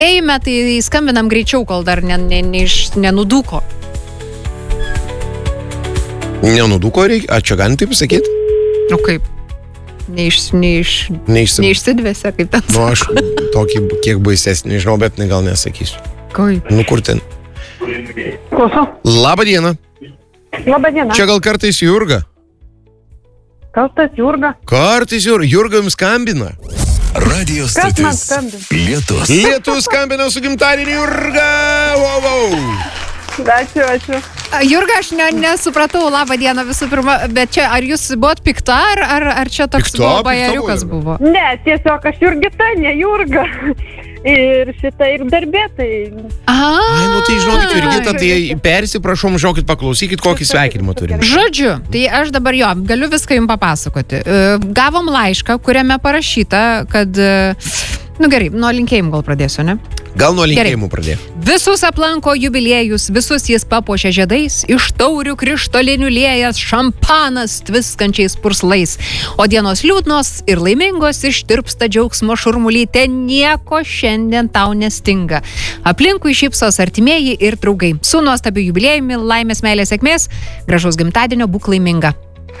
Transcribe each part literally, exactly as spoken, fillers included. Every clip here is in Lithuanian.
Eime, tai skambinam greičiau, kol dar ne, ne, ne, nenudūko. Nenudūko reikia? A, čia galim taip sakyti? Nu kaip? Neiš, neiš, Neišsim... neišsidvėse, kaip ten. Nu, aš tokį kiek baisesnį, nežinau, bet ne, gal nesakysiu. Kaip? Nu, kur ten? Klauso. Labą dieną. Labą dieną. Čia gal kartais Jurga? Kartais Jurga. Kartais Jurga. Jurga jums skambina. Radio Kas man stotis skambina? Lietus. Lietus skambina su gimtadieniu Jurga. Wow, wow. Ačiū, ačiū. Jurga, aš ne, nesupratau, labą dieną visų pirma, bet čia ar jūs buvot pikta, ar, ar, ar čia toks Pikta, buvo pikta bajeriukas buvo. buvo? Ne, tiesiog aš Jurgita, ne Jurga. Ir šitą ir darbė, tai... Aha. Ai, nu tai žinokit, Jurgita, tai persiprašom, žinokit, paklausykit, kokį sveikinimą turim. Žodžiu, tai aš dabar jo, galiu viską jums papasakoti. Gavom laišką, kuriame parašyta, kad... Nu gerai, nuo linkėjimų gal pradėsiu, ne? Gal nuo linkėjimų pradėjo. Visus aplanko jubiliejus, visus jis papuošia žiedais, iš taurių krištolinių liejas šampanas tviskančiais purslais. O dienos liūdnos ir laimingos ištirpsta džiaugsmo šurmuly, ten nieko šiandien tau nestinga. Aplinkui šypsos artimieji ir draugai. Su nuostabiu jubiliejumi, laimės, meilės, sėkmės, gražaus gimtadienio, būk laiminga.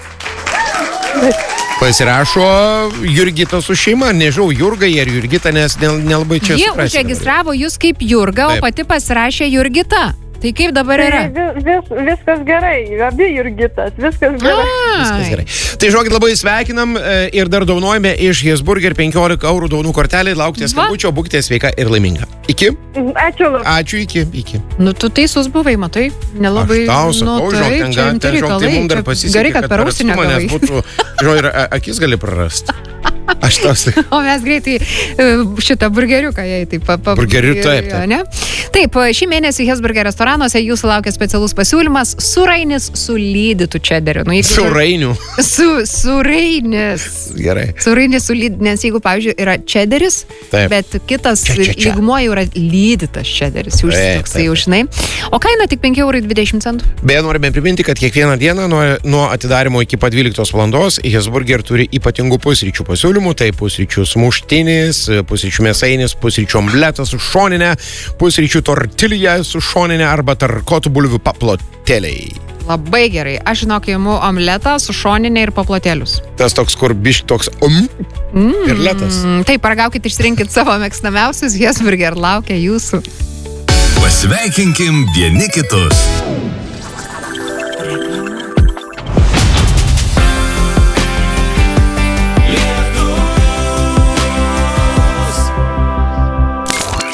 Pasirašo Jurgita su šeima, nežinau, Jurga ar Jurgita, nes nelabai čia Jie suprasi. užregistravo jūs kaip Jurga, o Taip. pati pasirašė Jurgita. Tai kaip dabar yra? Tai vis, viskas gerai, abi Jurgitas, viskas gerai. Viskas gerai. Tai žinokit, labai sveikinam ir dar dovanojame iš Hesburger penkiolika eurų dovanų kortelį. Laukite skambučio, būkite sveika ir laiminga. Iki. Ačiū labai. Ačiū, iki. iki. Nu, tu teisus buvai, matai, nelabai... Aš tau sakau, nu, žinok, ten, čia ten, rimti ten, žinok, tai reikalai, mums dar čia pasisekė, gerai, kad per ausį atstumą, nes negavai. būtų, žinok, ir a- akis gali prarasti. Aš tau sakau. O mes greitai e, šitą burgeriuką jai taip pa, pa, Burgeriu, taip, taip. Ne? Taip, šį mėnesį Hesburger restoranuose jūsų laukia specialus pasiūlymas surainis su lydytu čederiu. Nu, jeigu- Surainių. Su, surainis. Gerai. Surainis su lydytu, nes jeigu, pavyzdžiui, yra čederis, Taip. bet kitas Čia, čia, čia. lygmuo jau yra lydytas čederis. Jūs Taip, toksai taip, jau žinai. O kaina tik penki eurai dvidešimt centų. Beje, norime priminti, kad kiekvieną dieną nuo, nuo atidarimo iki pat dvyliktos valandos Hesburger turi ypatingų pusryčių pasiūlymų. Tai pusryčių sumuštinis, pusryčių mėsainis, pusryčių omletas su šoninė, pusryčių tortilija su šoninė arba tarkotų bulvių paplotėliai. Labai gerai. Aš žinok, imu omletą su šoninė ir paplotėlius. Tas toks, kur bišk toks um, Mm. ir lėtas. Taip, paragaukit, išsirinkit savo mėgstamiausius, Hesburger laukia jūsų. Pasveikinkim vieni kitus.